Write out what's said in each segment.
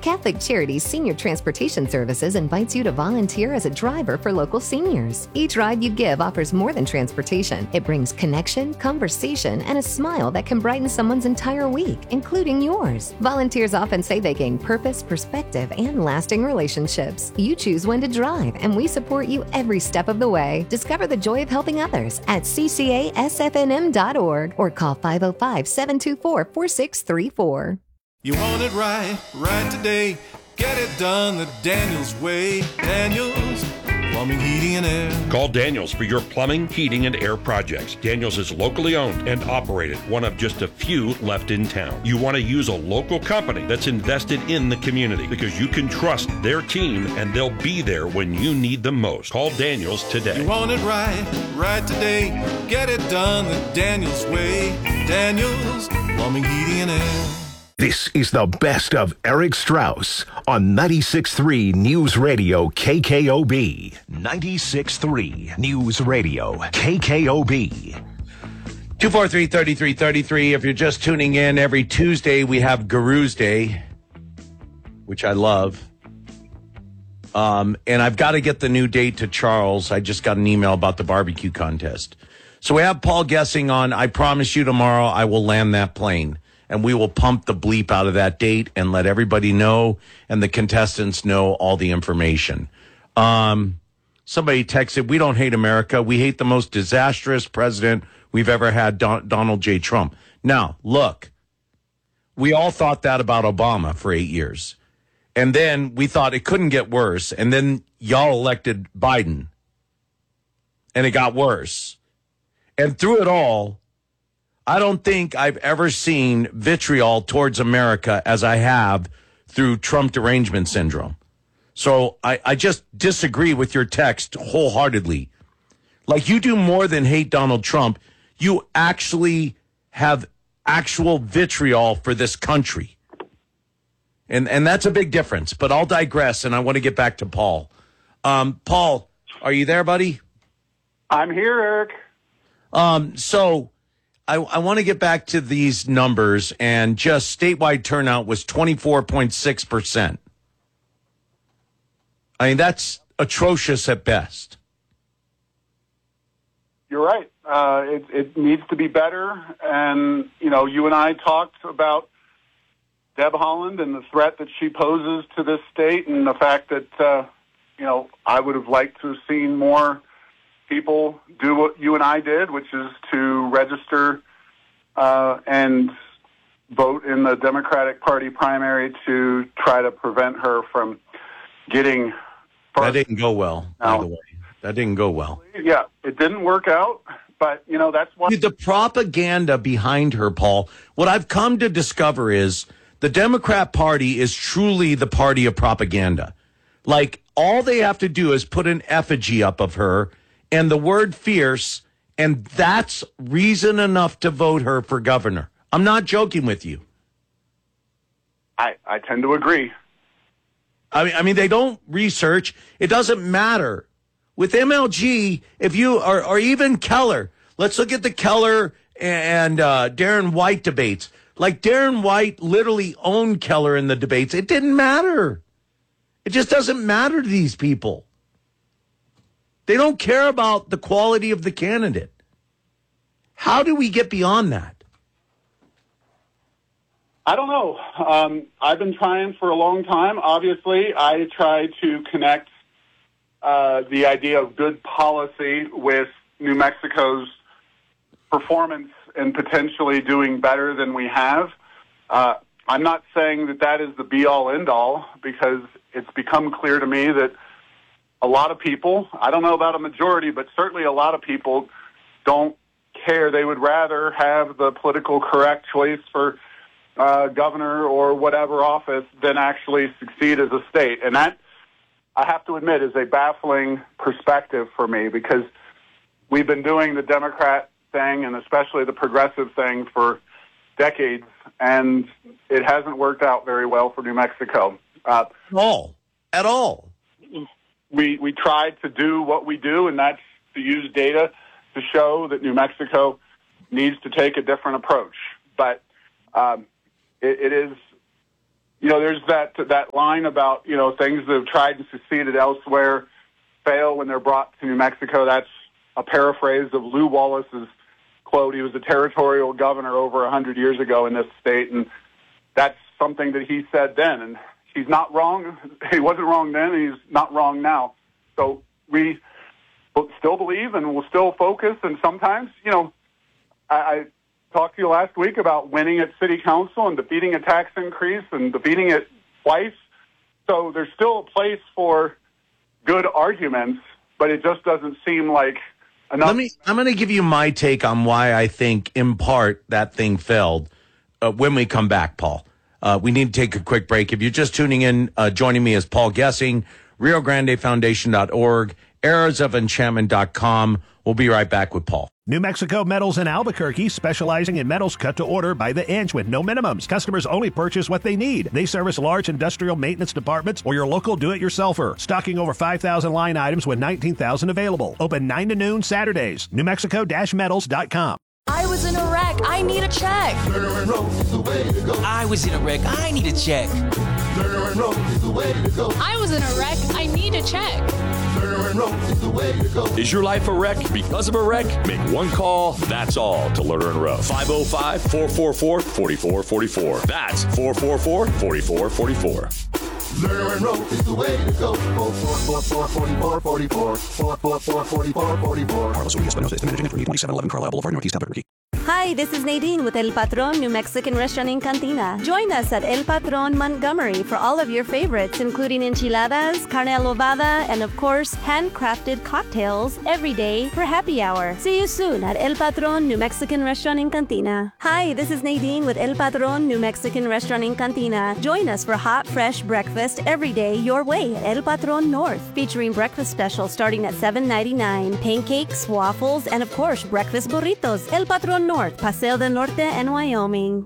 Catholic Charities Senior Transportation Services invites you to volunteer as a driver for local seniors. Each ride you give offers more than transportation. It brings connection, conversation, and a smile that can brighten someone's entire week, including yours. Volunteers often say they gain purpose, perspective, and lasting relationships. You choose when to drive, and we support you every step of the way. Discover the joy of helping others at ccasfnm.org or call 505-724-4634. You want it right today. Get it done the Daniels way. Daniels Plumbing, Heating, and Air. Call Daniels for your plumbing, heating, and air projects. Daniels is locally owned and operated, one of just a few left in town. You want to use a local company that's invested in the community because you can trust their team and they'll be there when you need them most. Call Daniels today. You want it right today. Get it done the Daniels way. Daniels Plumbing, Heating, and Air. This is the best of Eric Strauss on 96.3 News Radio KKOB. 96.3 News Radio KKOB. 243-3333. If you're just tuning in, every Tuesday we have Guru's Day, which I love. And I've got to get the new date to Charles. I just got an email about the barbecue contest. So we have Paul guessing on, I promise you tomorrow I will land that plane. And we will pump the bleep out of that date and let everybody know and the contestants know all the information. Somebody texted, we don't hate America. We hate the most disastrous president we've ever had, Donald J. Trump. Now, look, we all thought that about Obama for 8 years. And then we thought it couldn't get worse. And then y'all elected Biden. And it got worse. And through it all, I don't think I've ever seen vitriol towards America as I have through Trump derangement syndrome. So I just disagree with your text wholeheartedly. Like, you do more than hate Donald Trump. You actually have actual vitriol for this country. And that's a big difference. But I'll digress, and I want to get back to Paul. Paul, are you there, buddy? I'm here, Eric. So I want to get back to these numbers, and just statewide turnout was 24.6%. I mean, that's atrocious at best. You're right. It needs to be better. And, you and I talked about Deb Haaland and the threat that she poses to this state, and the fact that, I would have liked to have seen more people do what you and I did, which is to register and vote in the Democratic Party primary to try to prevent her from getting first. That didn't go well, by the way. That didn't go well. Yeah, it didn't work out, but, that's what... The propaganda behind her, Paul, what I've come to discover is the Democrat Party is truly the party of propaganda. Like, all they have to do is put an effigy up of her and the word fierce, and that's reason enough to vote her for governor. I'm not joking with you. I tend to agree. I mean, they don't research. It doesn't matter. With MLG, if you or even Keller, let's look at the Keller and Darren White debates. Like, Darren White literally owned Keller in the debates. It didn't matter. It just doesn't matter to these people. They don't care about the quality of the candidate. How do we get beyond that? I don't know. I've been trying for a long time. Obviously, I try to connect the idea of good policy with New Mexico's performance and potentially doing better than we have. I'm not saying that is the be-all, end-all, because it's become clear to me that a lot of people, I don't know about a majority, but certainly a lot of people don't care. They would rather have the political correct choice for governor or whatever office than actually succeed as a state. And that, I have to admit, is a baffling perspective for me, because we've been doing the Democrat thing and especially the progressive thing for decades, and it hasn't worked out very well for New Mexico. At all. We tried to do what we do, and that's to use data to show that New Mexico needs to take a different approach. But it is there's that line about, things that have tried and succeeded elsewhere fail when they're brought to New Mexico. That's a paraphrase of Lew Wallace's quote. He was a territorial governor over 100 years ago in this state, and that's something that he said then. And he's not wrong. He wasn't wrong then, and he's not wrong now. So we still believe and we'll still focus. And sometimes, I talked to you last week about winning at city council and defeating a tax increase and defeating it twice. So there's still a place for good arguments, but it just doesn't seem like enough. I'm going to give you my take on why I think, in part, that thing failed when we come back, Paul. We need to take a quick break. If you're just tuning in, joining me is Paul Gessing, RioGrandeFoundation.org, arrowsofenchantment.com. We'll be right back with Paul. New Mexico Metals in Albuquerque, specializing in metals cut to order by the inch with no minimums. Customers only purchase what they need. They service large industrial maintenance departments or your local do-it-yourselfer. Stocking over 5,000 line items with 19,000 available. Open 9 to noon Saturdays. NewMexico-metals.com. I was in a wreck. I need a check. I was in a wreck. I need a check. I was in a wreck. I need a check. Is your life a wreck because of a wreck? Make one call, that's all, to Lerner and Rowe. 505-444-4444. That's 444-4444. Lerner and Rowe is the way to go. 444-4444. 444-4444. Carlos Urias Espinosa is the managing editor, 2711 Carlisle Boulevard, Northeast Albuquerque. Hi, this is Nadine with El Patron New Mexican Restaurant in Cantina. Join us at El Patron Montgomery for all of your favorites, including enchiladas, carne adobada, and of course, handcrafted cocktails every day for happy hour. See you soon at El Patron New Mexican Restaurant in Cantina. Hi, this is Nadine with El Patron New Mexican Restaurant in Cantina. Join us for hot, fresh breakfast every day your way at El Patron North, featuring breakfast specials starting at $7.99, pancakes, waffles, and of course, breakfast burritos. El Patron North, Paseo del Norte, and Wyoming.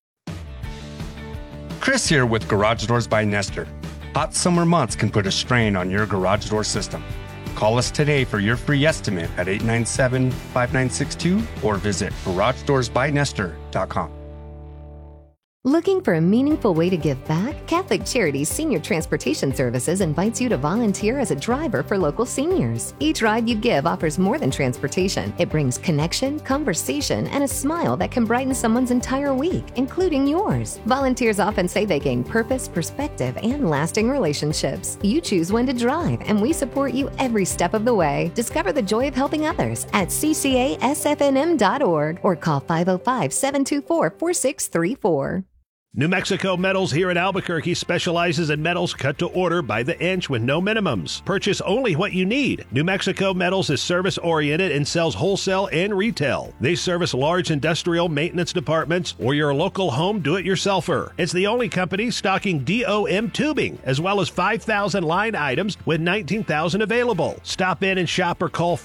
Chris here with Garage Doors by Nestor. Hot summer months can put a strain on your garage door system. Call us today for your free estimate at 897-5962 or visit GarageDoorsByNestor.com. Looking for a meaningful way to give back? Catholic Charities Senior Transportation Services invites you to volunteer as a driver for local seniors. Each ride you give offers more than transportation. It brings connection, conversation, and a smile that can brighten someone's entire week, including yours. Volunteers often say they gain purpose, perspective, and lasting relationships. You choose when to drive, and we support you every step of the way. Discover the joy of helping others at ccasfnm.org or call 505-724-4634. New Mexico Metals here in Albuquerque specializes in metals cut to order by the inch with no minimums. Purchase only what you need. New Mexico Metals is service-oriented and sells wholesale and retail. They service large industrial maintenance departments or your local home do-it-yourselfer. It's the only company stocking DOM tubing, as well as 5,000 line items with 19,000 available. Stop in and shop or call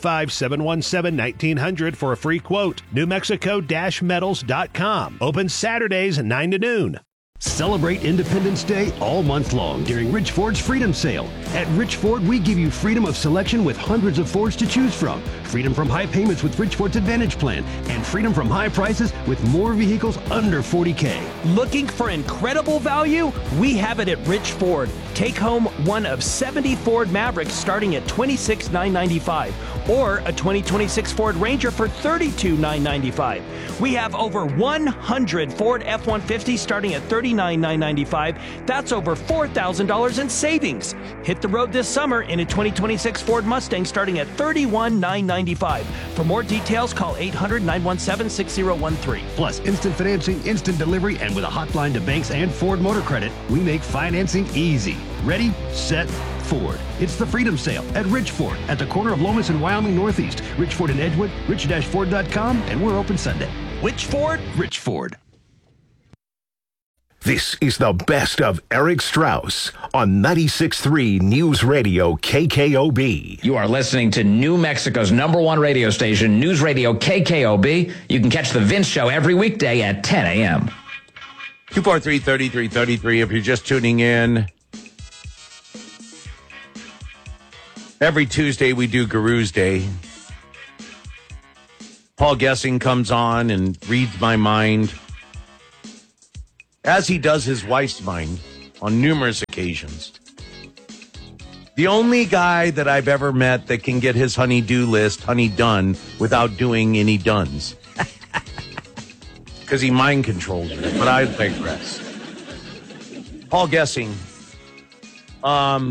505-717-1900 for a free quote. NewMexico-metals.com. Open Saturdays 9 to noon. Celebrate Independence Day all month long during Rich Ford's Freedom Sale. At Rich Ford, we give you freedom of selection with hundreds of Fords to choose from, freedom from high payments with Rich Ford's Advantage Plan, and freedom from high prices with more vehicles under $40K. Looking for incredible value? We have it at Rich Ford. Take home one of 70 Ford Mavericks starting at $26,995 or a 2026 Ford Ranger for $32,995. We have over 100 Ford F-150 starting at $39,995. That's over $4,000 in savings. Hit the road this summer in a 2026 Ford Mustang starting at $31,995. For more details, call 800-917-6013. Plus, instant financing, instant delivery, and with a hotline to banks and Ford Motor Credit, we make financing easy. Ready, set, Ford. It's the Freedom Sale at Rich Ford at the corner of Lomas and Wyoming Northeast. Rich Ford in Edgewood, rich-ford.com, and we're open Sunday. Which Ford? Rich Ford. This is the best of Eric Strauss on 96.3 News Radio KKOB. You are listening to New Mexico's #1 radio station, News Radio KKOB. You can catch the Vince Show every weekday at 10 a.m. 243-3333 if you're just tuning in. Every Tuesday we do Guru's Day. Paul Gessing comes on and reads my mind. as he does his wife's mind on numerous occasions. The only guy that I've ever met that can get his honey-do list honey-done without doing any dones. Because he mind controls you. But I digress. Paul Gessing. I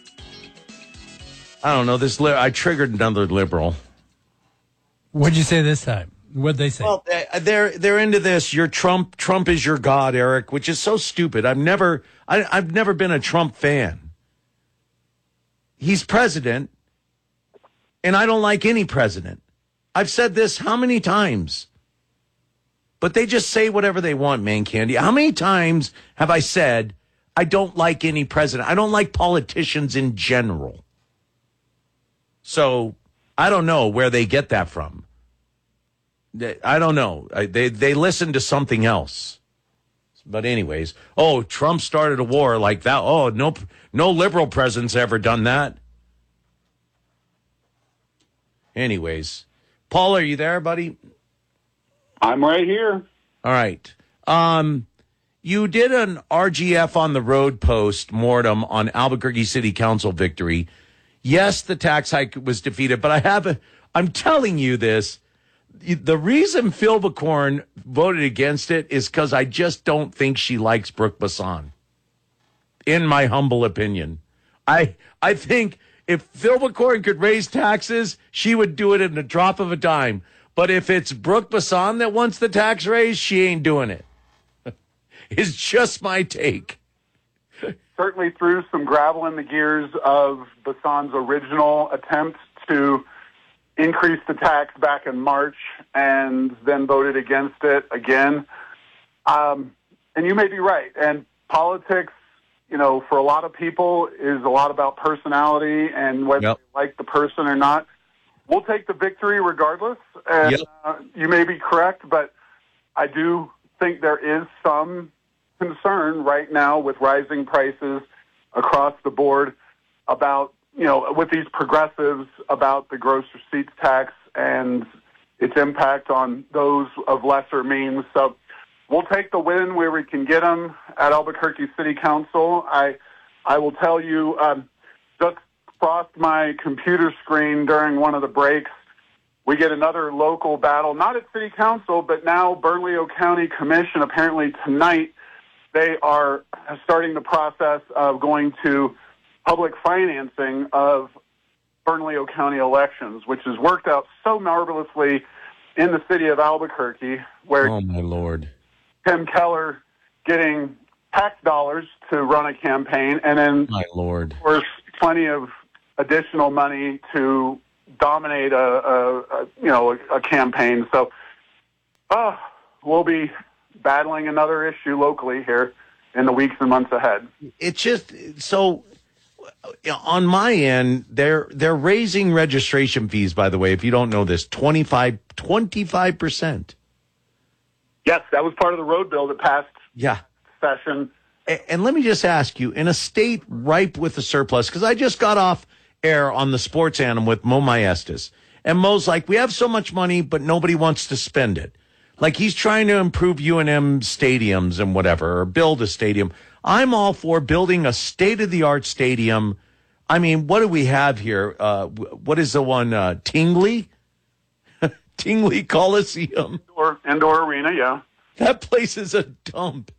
don't know. I triggered another liberal. What'd you say this time? What'd they say? Well, they're into this. You're Trump. Trump is your god, Eric, which is so stupid. I've never been a Trump fan. He's president, and I don't like any president. I've said this how many times? But they just say whatever they want, man, Candy. How many times have I said I don't like any president? I don't like politicians in general. So I don't know where they get that from. I don't know. They listen to something else. But anyways, Trump started a war like that. Oh, no liberal president's ever done that. Anyways, Paul, are you there, buddy? I'm right here. All right. You did an RGF on the road post-mortem on Albuquerque City Council victory. Yes, the tax hike was defeated, but I'm telling you this. The reason Phil Bacorn voted against it is because I just don't think she likes Brooke Bassan. In my humble opinion. I think if Phil Bacorn could raise taxes, she would do it in a drop of a dime. But if it's Brooke Bassan that wants the tax raise, she ain't doing it. It's just my take. Certainly threw some gravel in the gears of Bassan's original attempt to increase the tax back in March and then voted against it again. And you may be right. And politics, for a lot of people is a lot about personality and whether they like the person or not. We'll take the victory regardless. And you may be correct, but I do think there is some concern right now with rising prices across the board about, with these progressives about the gross receipts tax and its impact on those of lesser means. So we'll take the win where we can get them at Albuquerque City Council. I will tell you, just crossed my computer screen during one of the breaks. We get another local battle, not at City Council, but now Bernalillo County Commission. Apparently tonight they are starting the process of going to public financing of Bernalillo County elections, which has worked out so marvelously in the city of Albuquerque, where oh my Lord, Tim Keller getting tax dollars to run a campaign, and then my Lord, of course, plenty of additional money to dominate a campaign. So we'll be battling another issue locally here in the weeks and months ahead. It's just so on my end, they're raising registration fees, by the way, if you don't know this, 25%. Yes, that was part of the road bill that passed session. And let me just ask you, in a state ripe with a surplus, because I just got off air on the Sports Animal with Mo Maestas, and Mo's like, we have so much money, but nobody wants to spend it. Like he's trying to improve UNM stadiums and whatever, or build a stadium. I'm all for building a state-of-the-art stadium. I mean, what do we have here? What is the one? Tingley? Tingley Coliseum. Indoor arena, yeah. That place is a dump.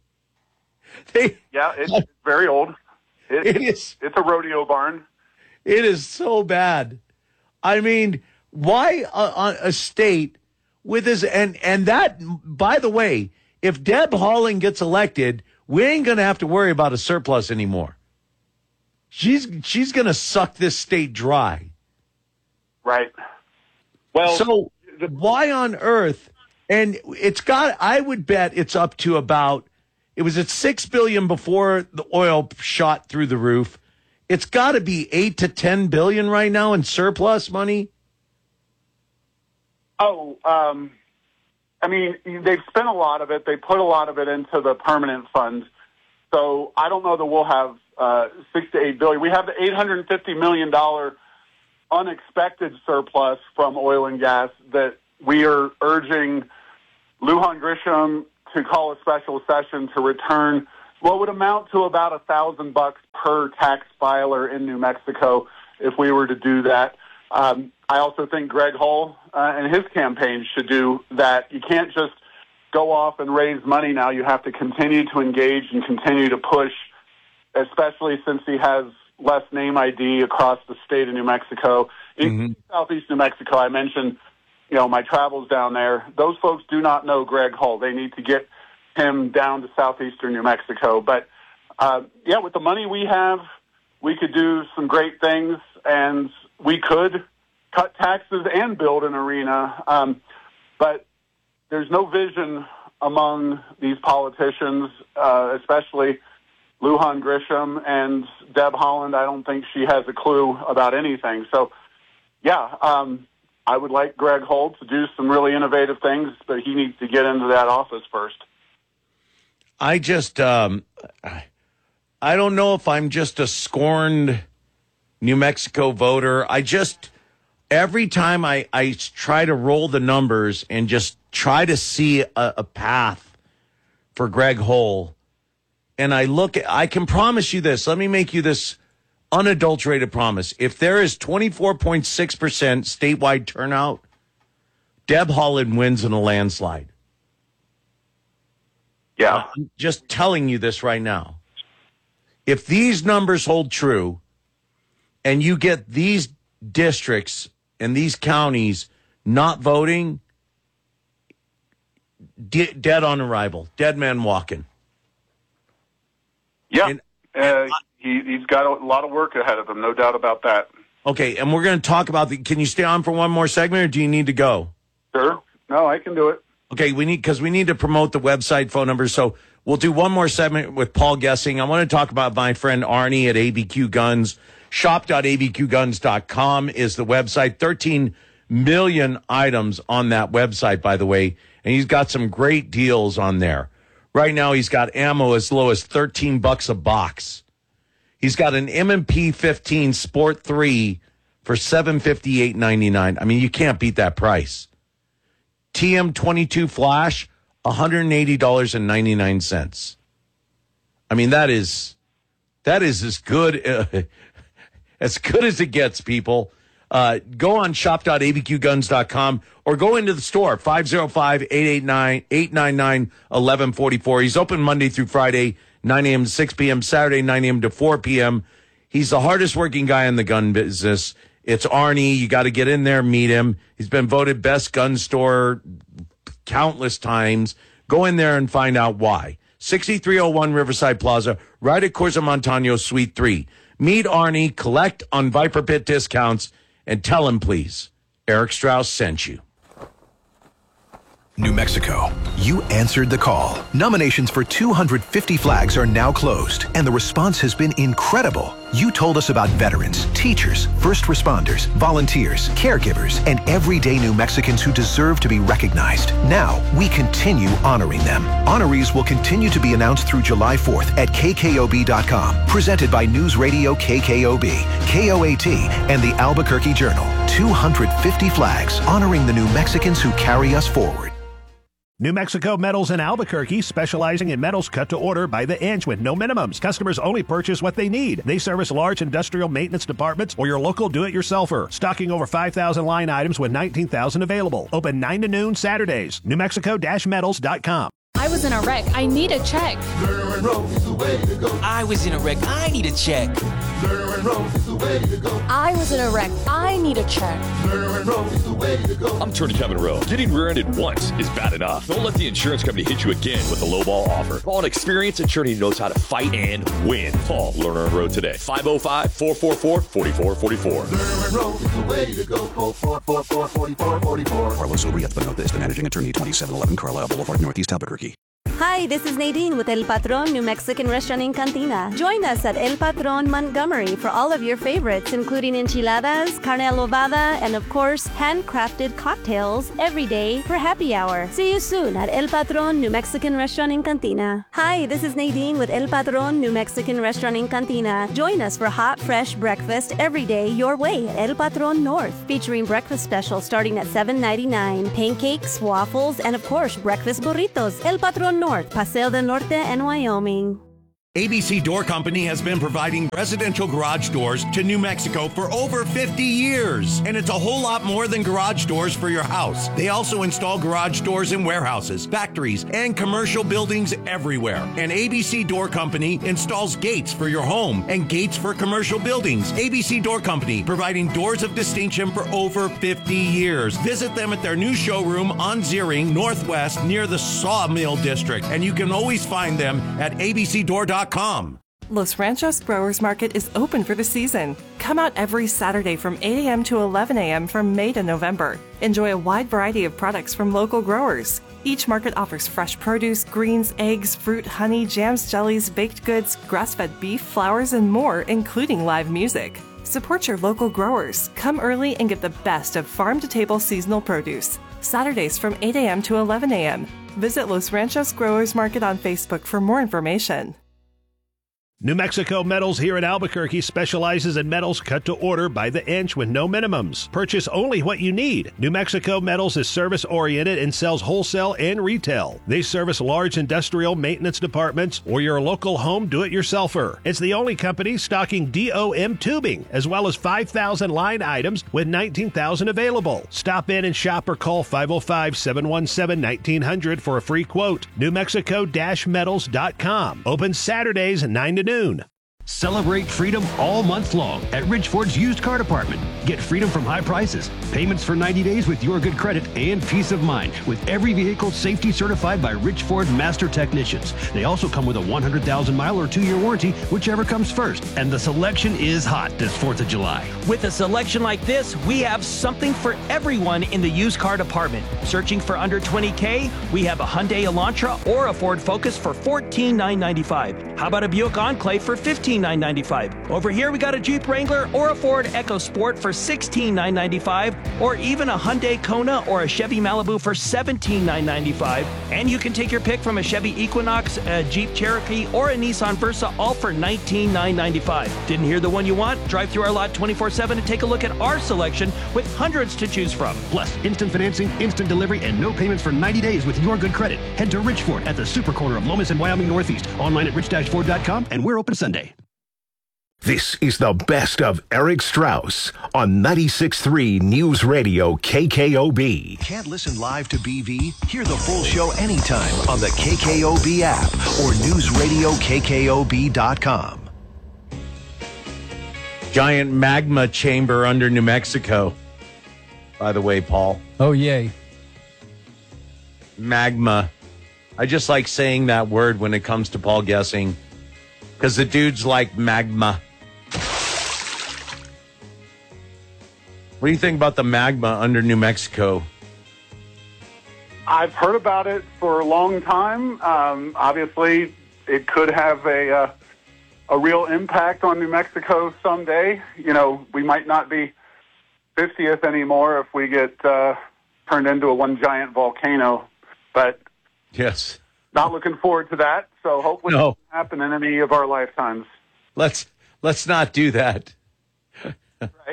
It's very old. It is. It's a rodeo barn. It is so bad. I mean, why on a state with this? And that, by the way, if Deb Haaland gets elected, we ain't going to have to worry about a surplus anymore. She's going to suck this state dry. Right. Well, so why on earth? And I would bet it's up to about, it was at $6 billion before the oil shot through the roof. It's got to be $8 to $10 billion right now in surplus money. I mean, they've spent a lot of it. They put a lot of it into the permanent fund. So I don't know that we'll have $6 to $8 billion. We have the $850 million unexpected surplus from oil and gas that we are urging Lujan Grisham to call a special session to return what would amount to about $1,000 per tax filer in New Mexico if we were to do that. I also think Greg Hull and his campaign should do that. You can't just go off and raise money now. You have to continue to engage and continue to push, especially since he has less name ID across the state of New Mexico. In southeast New Mexico, I mentioned, my travels down there. Those folks do not know Greg Hull. They need to get him down to southeastern New Mexico. But, with the money we have, we could do some great things, and we could cut taxes and build an arena. But there's no vision among these politicians, especially Lujan Grisham and Deb Haaland. I don't think she has a clue about anything. So, I would like Greg Hull to do some really innovative things, but he needs to get into that office first. I just, I don't know if I'm just a scorned New Mexico voter. Every time I try to roll the numbers and just try to see a path for Greg Hull, and I can promise you this. Let me make you this unadulterated promise. If there is 24.6% statewide turnout, Deb Haaland wins in a landslide. Yeah. I'm just telling you this right now. If these numbers hold true and you get these districts and these counties not voting, dead on arrival, dead man walking. Yeah. He's got a lot of work ahead of him, no doubt about that. Okay, and we're going to talk about can you stay on for one more segment, or do you need to go? Sure. No, I can do it. Okay, we need to promote the website, phone numbers, so we'll do one more segment with Paul Gessing. I want to talk about my friend Arnie at ABQ Guns. Shop.abqguns.com is the website. 13 million items on that website, by the way, and he's got some great deals on there. Right now, he's got ammo as low as $13 a box. He's got an M&P 15 Sport 3 for $758.99. I mean, you can't beat that price. TM22 Flash, $180.99. I mean, that is as good as it gets, people. Go on shop.abqguns.com or go into the store, 505-889-1144. He's open Monday through Friday, 9 a.m. to 6 p.m., Saturday, 9 a.m. to 4 p.m. He's the hardest working guy in the gun business. It's Arnie. You got to get in there, meet him. He's been voted best gun store countless times. Go in there and find out why. 6301 Riverside Plaza, right at Corso Montano, Suite 3. Meet Arnie, collect on Viper Pit discounts, and tell him, please, Eric Strauss sent you. New Mexico, you answered the call. Nominations for 250 flags are now closed, and the response has been incredible. You told us about veterans, teachers, first responders, volunteers, caregivers, and everyday New Mexicans who deserve to be recognized. Now, we continue honoring them. Honorees will continue to be announced through July 4th at KKOB.com. Presented by News Radio KKOB, KOAT, and the Albuquerque Journal. 250 flags honoring the New Mexicans who carry us forward. New Mexico Metals in Albuquerque, specializing in metals cut to order by the inch with no minimums. Customers only purchase what they need. They service large industrial maintenance departments or your local do-it-yourselfer. Stocking over 5,000 line items with 19,000 available. Open 9 to noon Saturdays. NewMexico-metals.com. I was in a wreck. I need a check. Lerner Road is the way to go. I was in a wreck. I need a check. Lerner Road is the way to go. I was in a wreck. I need a check. Lerner Road is the way to go. I'm Attorney Kevin Rowe. Getting rear-ended once is bad enough. Don't let the insurance company hit you again with a lowball offer. Call an experienced attorney who knows how to fight and win. Call Lerner Road today. 505-444-4444. Lerner Road is the way to go. Call 444-4444. Carlos O'Rieth, but note this, the managing attorney, 2711 Carlisle Boulevard, Northeast Albuquerque. Hi, Hi, this is Nadine with El Patron New Mexican Restaurant in Cantina. Join us at El Patron Montgomery for all of your favorites, including enchiladas, carne adobada, and of course, handcrafted cocktails every day for happy hour. See you soon at El Patron New Mexican Restaurant in Cantina. Hi, this is Nadine with El Patron New Mexican Restaurant in Cantina. Join us for hot, fresh breakfast every day your way at El Patron North, featuring breakfast specials starting at $7.99, pancakes, waffles, and of course, breakfast burritos. El Patron North, Paseo del Norte, and Wyoming. ABC Door Company has been providing residential garage doors to New Mexico for over 50 years. And it's a whole lot more than garage doors for your house. They also install garage doors in warehouses, factories, and commercial buildings everywhere. And ABC Door Company installs gates for your home and gates for commercial buildings. ABC Door Company, providing doors of distinction for over 50 years. Visit them at their new showroom on Zeering Northwest near the Sawmill District. And you can always find them at abcdoor.com. Los Ranchos Growers Market is open for the season. Come out every Saturday from 8 a.m. to 11 a.m. from May to November. Enjoy a wide variety of products from local growers. Each market offers fresh produce, greens, eggs, fruit, honey, jams, jellies, baked goods, grass-fed beef, flowers, and more, including live music. Support your local growers. Come early and get the best of farm-to-table seasonal produce. Saturdays from 8 a.m. to 11 a.m. Visit Los Ranchos Growers Market on Facebook for more information. New Mexico Metals here in Albuquerque specializes in metals cut to order by the inch with no minimums. Purchase only what you need. New Mexico Metals is service-oriented and sells wholesale and retail. They service large industrial maintenance departments or your local home do-it-yourselfer. It's the only company stocking DOM tubing, as well as 5,000 line items with 19,000 available. Stop in and shop or call 505-717-1900 for a free quote. NewMexico-Metals.com. Open Saturdays 9 to noon. Celebrate freedom all month long at Ridge Ford's used car department. Get freedom from high prices, payments for 90 days with your good credit, and peace of mind with every vehicle safety certified by Ridge Ford Master Technicians. They also come with a 100,000-mile or 2-year warranty, whichever comes first. And the selection is hot this 4th of July. With a selection like this, we have something for everyone in the used car department. Searching for under $20K? We have a Hyundai Elantra or a Ford Focus for $14,995. How about a Buick Enclave for $15,995? Over here, we got a Jeep Wrangler or a Ford EcoSport for $16,995, or even a Hyundai Kona or a Chevy Malibu for $17,995. And you can take your pick from a Chevy Equinox, a Jeep Cherokee, or a Nissan Versa, all for $19,995. Didn't hear the one you want? Drive through our lot 24/7 and take a look at our selection with hundreds to choose from. Plus, instant financing, instant delivery, and no payments for 90 days with your good credit. Head to Ridge Ford at the super corner of Lomas and Wyoming Northeast. Online at rich-ford.com, and we're open Sunday. This is the best of Eric Strauss on 96.3 News Radio KKOB. Can't listen live to BV? Hear the full show anytime on the KKOB app or newsradiokkob.com. Giant magma chamber under New Mexico. By the way, Paul. Oh, yay. Magma. I just like saying that word when it comes to Paul Guessing, because the dude's like magma. What do you think about the magma under New Mexico? I've heard about it for a long time. Obviously, it could have a real impact on New Mexico someday. You know, we might not be 50th anymore if we get turned into a one giant volcano. But yes, not looking forward to that. So hopefully it won't happen in any of our lifetimes. Let's not do that. Right.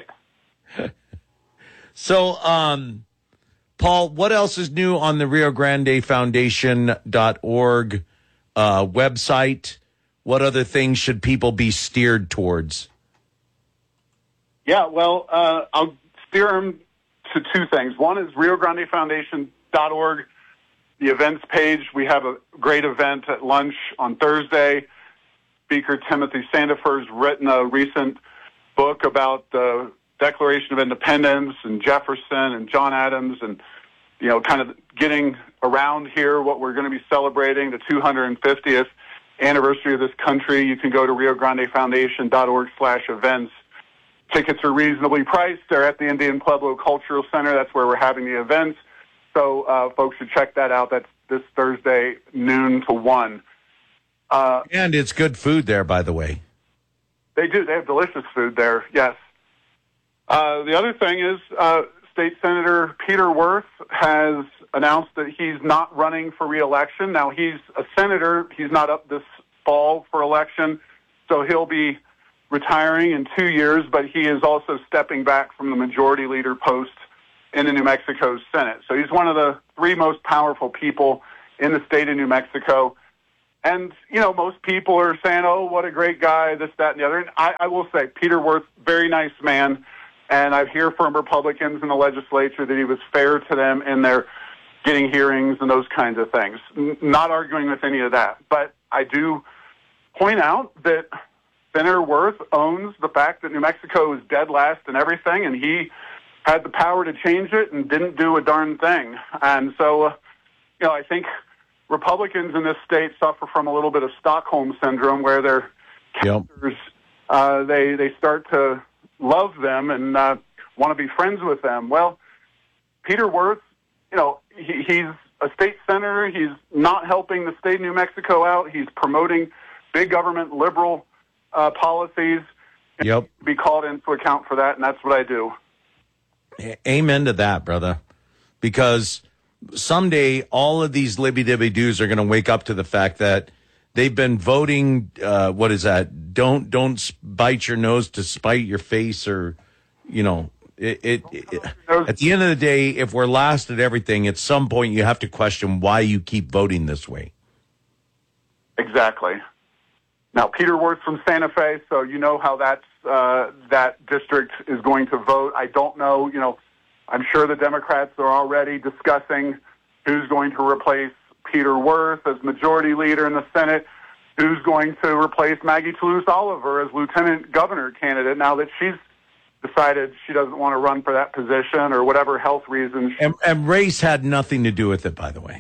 So, Paul, what else is new on the Rio Grande Foundation.org website? What other things should people be steered towards? Yeah, well, I'll steer them to two things. One is RioGrandeFoundation.org, the events page. We have a great event at lunch on Thursday. Speaker Timothy Sandifer's written a recent book about the Declaration of Independence and Jefferson and John Adams, and, you know, kind of getting around here what we're going to be celebrating, the 250th anniversary of this country. You can go to RioGrandeFoundation.org/events. Tickets are reasonably priced. They're at the Indian Pueblo Cultural Center. That's where we're having the events. So folks should check that out. That's this Thursday, noon to 1. And it's good food there, by the way. They do. They have delicious food there, yes. The other thing is State Senator Peter Wirth has announced that he's not running for re-election. Now, he's a senator. He's not up this fall for election, so he'll be retiring in 2 years, but he is also stepping back from the majority leader post in the New Mexico Senate. So he's one of the three most powerful people in the state of New Mexico. And, you know, most people are saying, oh, what a great guy, this, that, and the other. And I will say, Peter Wirth, very nice man. And I hear from Republicans in the legislature that he was fair to them in their getting hearings and those kinds of things. Not arguing with any of that. But I do point out that Senator Wirth owns the fact that New Mexico is dead last in everything, and he had the power to change it and didn't do a darn thing. And so, you know, I think Republicans in this state suffer from a little bit of Stockholm syndrome, where their characters, they start to love them and want to be friends with them. Well, Peter Wirth, you know, he's a state senator. He's not helping the state of New Mexico out. He's promoting big government liberal policies. Yep. Be called into account for that, and that's what I do. Amen to that, brother. Because someday all of these libby-dibby-doos are going to wake up to the fact that they've been voting, what is that? Don't bite your nose to spite your face, or, you know, at the end of the day, if we're last at everything, at some point you have to question why you keep voting this way. Exactly. Now, Peter Wirth from Santa Fe, so you know how that district is going to vote. I don't know, you know, I'm sure the Democrats are already discussing who's going to replace Peter Wirth as majority leader in the Senate, who's going to replace Maggie Toulouse Oliver as lieutenant governor candidate now that she's decided she doesn't want to run for that position or whatever health reasons. And race had nothing to do with it, by the way.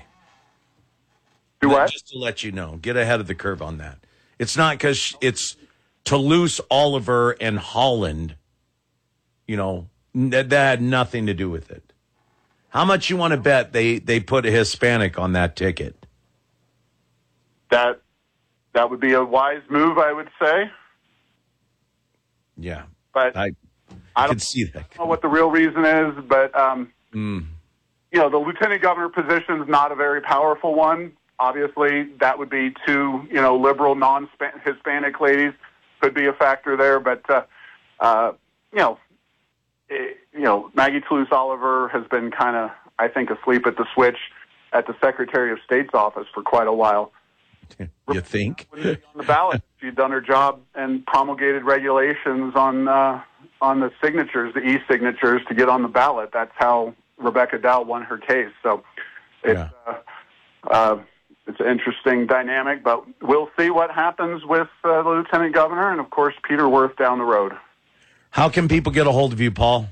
Do what? Just to let you know, get ahead of the curve on that. It's not because it's Toulouse, Oliver, and Holland. You know, that had nothing to do with it. How much you want to bet they put a Hispanic on that ticket? That would be a wise move, I would say. Yeah. But I can see that. I don't know what the real reason is, but, you know, the lieutenant governor position is not a very powerful one. Obviously, that would be two, you know, liberal, non-Hispanic ladies could be a factor there. But, you know, Maggie Toulouse Oliver has been kind of, I think, asleep at the switch at the Secretary of State's office for quite a while. You think? On the ballot, she'd done her job and promulgated regulations on the signatures, the e-signatures, to get on the ballot. That's how Rebecca Dow won her case. So it's it's an interesting dynamic, but we'll see what happens with the lieutenant governor and, of course, Peter Wirth down the road. How can people get a hold of you, Paul?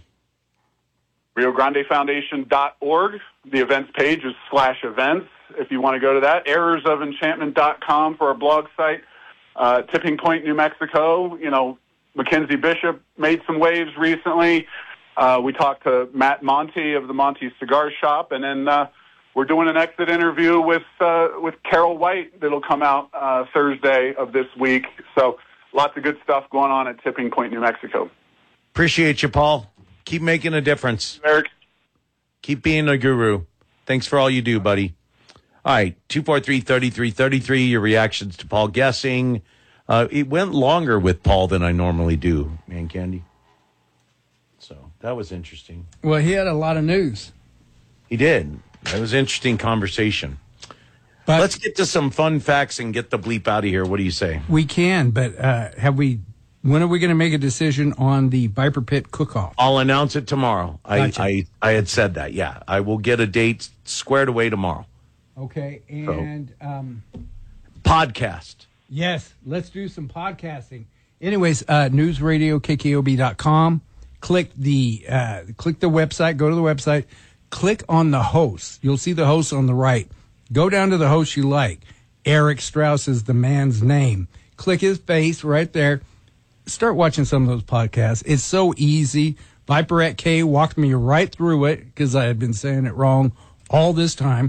RioGrandeFoundation.org. The events page is /events if you want to go to that. ErrorsOfEnchantment.com for our blog site. Tipping Point, New Mexico. You know, Mackenzie Bishop made some waves recently. We talked to Matt Monty of the Monty Cigar Shop, and then we're doing an exit interview with Carol White that'll come out Thursday of this week. So lots of good stuff going on at Tipping Point, New Mexico. Appreciate you, Paul. Keep making a difference. Eric. Keep being a guru. Thanks for all you do, buddy. All right, 243-3333, your reactions to Paul guessing. It went longer with Paul than I normally do, man, Candy. So that was interesting. Well, he had a lot of news. He did. That was an interesting conversation. But let's get to some fun facts and get the bleep out of here. What do you say? We can, but when are we going to make a decision on the Viper Pit cook-off? I'll announce it tomorrow. Gotcha. I had said that, yeah. I will get a date squared away tomorrow. Okay, and podcast. Yes, let's do some podcasting. Anyways, newsradiokkob.com. Click the website, go to the website, click on the host. You'll see the host on the right. Go down to the host you like. Eric Strauss is the man's name. Click his face right there. Start watching some of those podcasts. It's so easy. Viperette K walked me right through it because I had been saying it wrong all this time.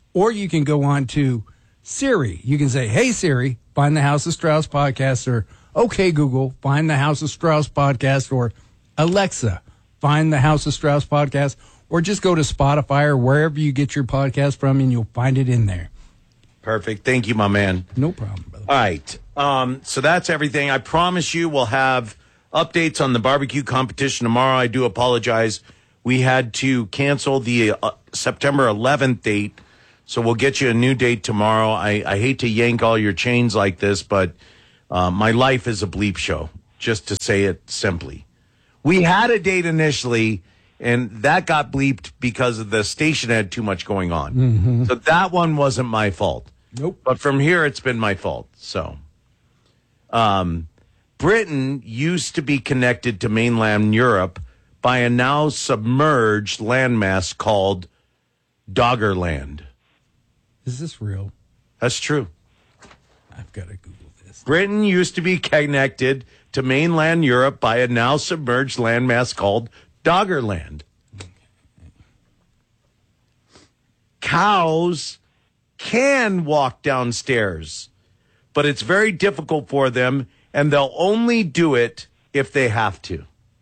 Or you can go on to Siri. You can say, hey, Siri, find the House of Strauss podcast, or okay, Google, find the House of Strauss podcast, or Alexa, find the House of Strauss podcast, or just go to Spotify or wherever you get your podcast from, and you'll find it in there. Perfect. Thank you, my man. No problem, brother. All right. So that's everything. I promise you we'll have updates on the barbecue competition tomorrow. I do apologize. We had to cancel the September 11th date, so we'll get you a new date tomorrow. I hate to yank all your chains like this, but my life is a bleep show, just to say it simply. We had a date initially, and that got bleeped because of the station had too much going on. Mm-hmm. So that one wasn't my fault. Nope. But from here, it's been my fault. So, Britain used to be connected to mainland Europe by a now submerged landmass called Doggerland. Is this real? That's true. I've got to Google this. Britain used to be connected to mainland Europe by a now submerged landmass called Doggerland. Okay. Cows can walk downstairs, but it's very difficult for them, and they'll only do it if they have to.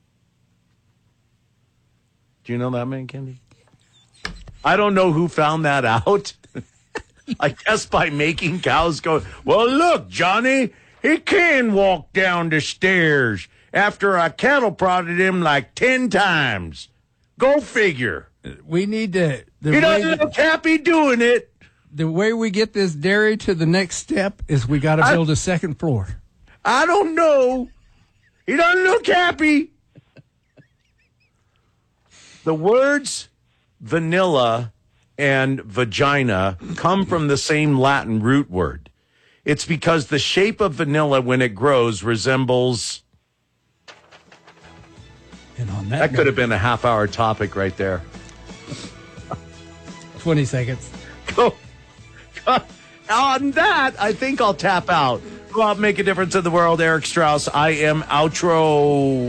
Do you know that, man, Kendi? I don't know who found that out. I guess by making cows go, well, look, Johnny, he can walk down the stairs after I cattle prodded him like 10 times. Go figure. We need to... He doesn't look happy doing it. The way we get this dairy to the next step is we got to build a second floor. I don't know. He doesn't look happy. The words vanilla and vagina come from the same Latin root word. It's because the shape of vanilla when it grows resembles... And on that could have been a half-hour topic right there. 20 seconds. Go. On that, I think I'll tap out. Go out, make a difference in the world. Eric Strauss, I am outro.